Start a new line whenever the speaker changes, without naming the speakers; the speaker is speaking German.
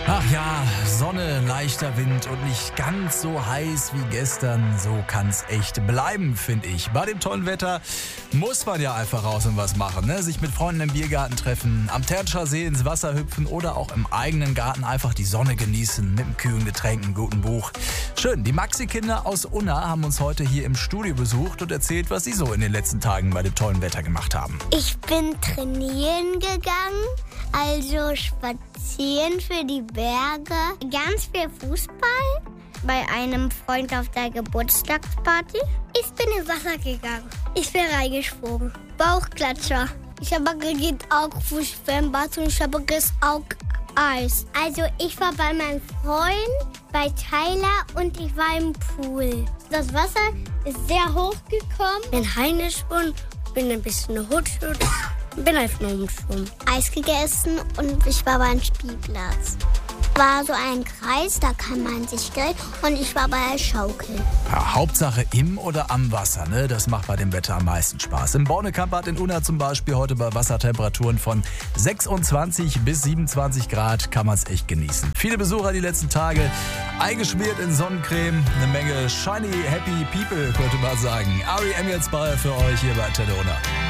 Ach ja, Sonne, leichter Wind und nicht ganz so heiß wie gestern. So kann's echt bleiben, finde ich. Bei dem tollen Wetter muss man ja einfach raus und was machen, ne? Sich mit Freunden im Biergarten treffen, am Ternscher See ins Wasser hüpfen oder auch im eigenen Garten einfach die Sonne genießen mit einem kühlen Getränk, einem guten Buch. Schön, die Maxi-Kinder aus Unna haben uns heute hier im Studio besucht und erzählt, was sie so in den letzten Tagen bei dem tollen Wetter gemacht haben.
Ich bin trainieren gegangen, also spazieren für die Berge, ganz viel Fußball bei einem Freund auf der Geburtstagsparty. Ich bin ins Wasser gegangen. Ich bin reingesprungen. Bauchklatscher. Ich habe gegessen auch Fußschwimmbad und ich habe gegessen auch Eis. Also ich war bei meinem Freund, bei Tyler und ich war im Pool. Das Wasser ist sehr hoch gekommen. Bin reingesprungen, bin ein bisschen rutscht. Bin einfach nur umgeschwommen. Eis gegessen und ich war beim Spielplatz. War so ein Kreis, da kann man sich grillen und ich war bei der Schaukel.
Ja, Hauptsache im oder am Wasser, ne? Das macht bei dem Wetter am meisten Spaß. Im Bornekamp in Unna zum Beispiel heute bei Wassertemperaturen von 26 bis 27 Grad kann man es echt genießen. Viele Besucher die letzten Tage eingeschmiert in Sonnencreme. Eine Menge shiny, happy people, könnte man sagen. R.E.M. jetzt bei für euch hier bei Antenne Unna.